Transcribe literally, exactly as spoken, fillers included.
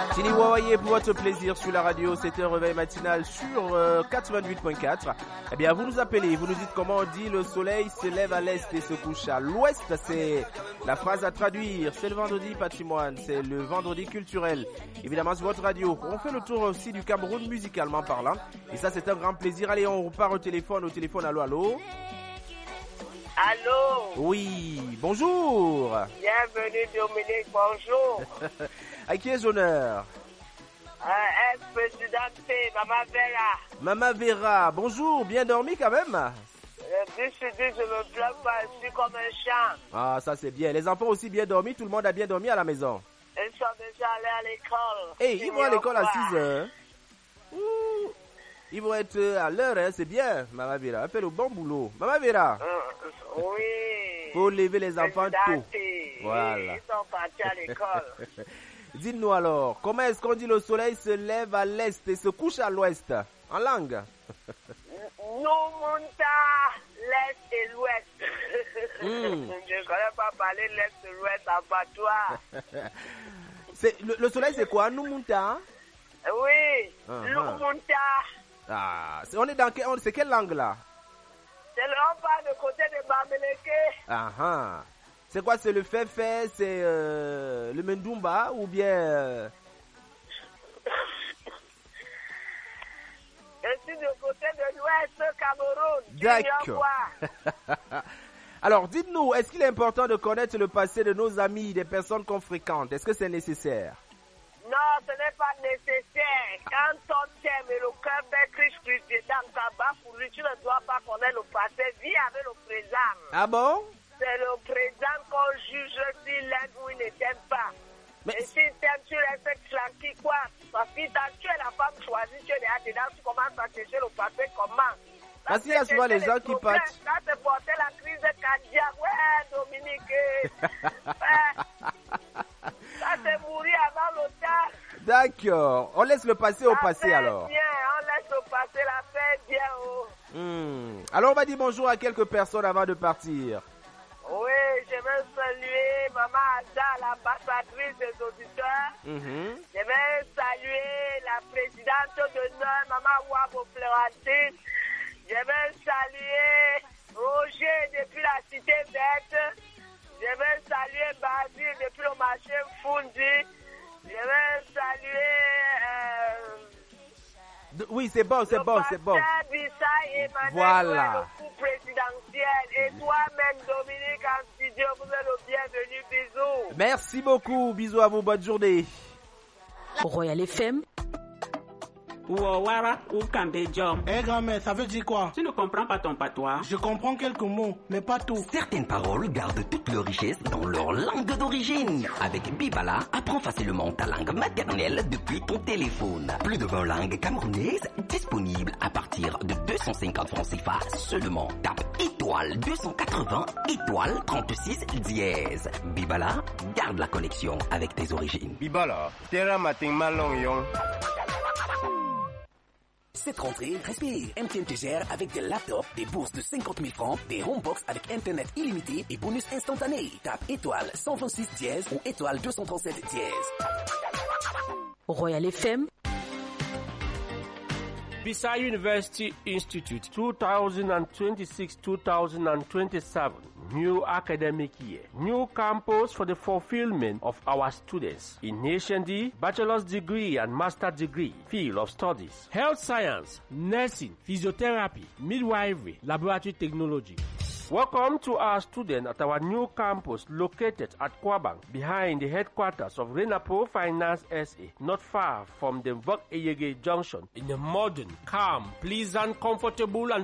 Tini Wawaye pour votre plaisir sur la radio, c'était un réveil matinal sur euh, quatre-vingt-huit point quatre. Eh bien, vous nous appelez, vous nous dites comment on dit le soleil se lève à l'est et se couche à l'ouest. C'est la phrase à traduire. C'est le vendredi patrimoine, c'est le vendredi culturel. Évidemment, sur votre radio. On fait le tour aussi du Cameroun musicalement parlant. Et ça, c'est un grand plaisir. Allez, on repart au téléphone, au téléphone. Allô, allô. Allô. Oui, bonjour. Bienvenue Dominique, bonjour. À qui est honneur? Euh, ex-présidente Maman Vera. Maman Vera, bonjour, bien dormi quand même? Euh, dix sur dix, je me plains pas, je suis comme un champ. Ah, ça c'est bien. Les enfants aussi bien dormi, tout le monde a bien dormi à la maison. Ils sont déjà allés à l'école. Eh, hey, ils vont à l'école à six heures. Ouh. Ils vont être à l'heure, hein, c'est bien, Maman Vera. Elle fait le bon boulot. Maman Vera. Euh, oui. Faut lever les enfants tôt. Voilà. Ils sont partis à l'école. Dites-nous alors, comment est-ce qu'on dit le soleil se lève à l'est et se couche à l'ouest? En langue? Nous monta l'est et l'ouest. Mm. Je ne connais pas parler l'est et l'ouest en patois. C'est, le, le soleil c'est quoi? Nous monta? Oui, uh-huh. Nous monta. Ah, c'est, on est dans quel, on, c'est quelle langue là? C'est le, on parle de côté de Bamileke. Ah ah. C'est quoi? C'est le fait-fait, c'est euh, le Mendumba ou bien... Euh... Je suis du côté de l'ouest, Cameroun. D'accord. Alors, dites-nous, est-ce qu'il est important de connaître le passé de nos amis, des personnes qu'on fréquente? Est-ce que c'est nécessaire? Non, ce n'est pas nécessaire. Quand on t'aime et le cœur bécrit dans ta bas pour lui, tu ne dois pas connaître le passé. Vis avec le présent. Ah bon? C'est le présent qu'on juge s'il aime ou il ne t'aime pas. Mais et si t'aimes, tu restes tranquille, quoi. Parce que tu es la femme choisie, tu es déjà dedans, tu commences à chercher le passé, comment? Parce qu'il y a souvent les gens qui partent. Ça te portait la crise de cardiaque. Ouais, Dominique. Ouais. Ça te mourir avant le temps. D'accord. On laisse le passé au passé fait alors. Bien, on laisse le passé la fait bien. Oh. Hmm. Alors on va dire bonjour à quelques personnes avant de partir. Oui, je veux saluer Maman Ada, l'ambassadrice des auditeurs. Mm-hmm. Je veux saluer la présidente d'honneur, Maman Wabo Florentine. Je veux saluer Roger depuis la cité verte. Je veux saluer Basile depuis le marché Fundi. Je veux saluer... Euh, oui, c'est bon, c'est bon, c'est bon. Voilà. Le coup présidentiel. Et toi-même, Dominique, en studio, vous êtes le bienvenu. Bisous. Merci beaucoup. Bisous à vous. Bonne journée. Royal F M. Ouawara ou Kambedjom. Eh grand-mère, ça veut dire quoi? Tu ne comprends pas ton patois? Je comprends quelques mots, mais pas tout. Certaines paroles gardent toute leur richesse dans leur langue d'origine. Avec Bibala, apprends facilement ta langue maternelle depuis ton téléphone. Plus de vingt langues camerounaises disponibles à partir de deux cent cinquante francs C F A seulement. Tape étoile deux cent quatre-vingts, étoile trente-six dièse. Bibala, garde la connexion avec tes origines. Bibala, terra matin malong. Cette rentrée, respire. M T N te gère avec des laptops, des bourses de cinquante mille francs, des homebox avec internet illimité et bonus instantané. Tape étoile cent vingt-six dièse ou étoile deux cent trente-sept dièse. Royal F M. Bisa University Institute two thousand twenty-six to two thousand twenty-seven new academic year. New campus for the fulfillment of our students in Nation D, bachelor's degree and master's degree field of studies. Health science, nursing, physiotherapy, midwifery, laboratory technology. Welcome to our students at our new campus located at Kwabang, behind the headquarters of Renapo Finance S A, not far from the Vok Eyege Junction, in a modern, calm, pleasant, comfortable and